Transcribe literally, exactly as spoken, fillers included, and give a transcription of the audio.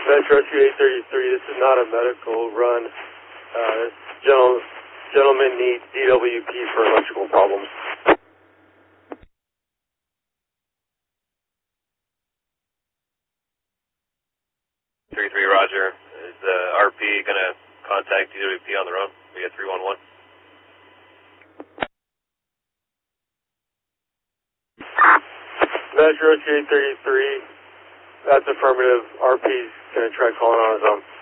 Metro Rescue eight thirty-three, this is not a medical run. Uh, this gentle, gentleman needs D W P for electrical problems. three three, Roger. Is uh, R P going to contact D W P on their own via three one one? Metro Rescue eight thirty-three, that's affirmative. R P's going to try calling on his own.